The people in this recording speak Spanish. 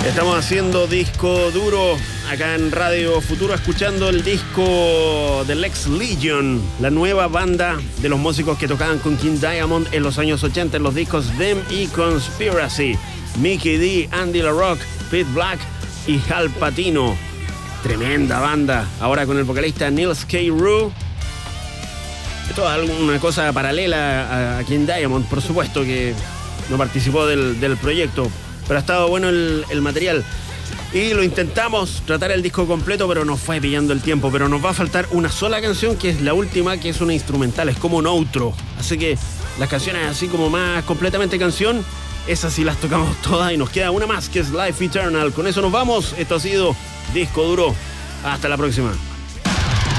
Estamos haciendo disco duro acá en Radio Futuro, escuchando el disco de Lex Legion, la nueva banda de los músicos que tocaban con King Diamond en los años 80 en los discos Them y Conspiracy. Mikkey Dee, Andy LaRock, Pete Black y Hal Patino. Tremenda banda. Ahora con el vocalista Nils K. Rue. Esto es alguna cosa paralela a King Diamond, por supuesto que no participó del proyecto. Pero ha estado bueno el material. Y lo intentamos tratar el disco completo, pero nos fue pillando el tiempo. Pero nos va a faltar una sola canción, que es la última, que es una instrumental, es como un outro. Así que las canciones así como más completamente canción, esas sí las tocamos todas y nos queda una más, que es Life Eternal. Con eso nos vamos. Esto ha sido Disco Duro. Hasta la próxima.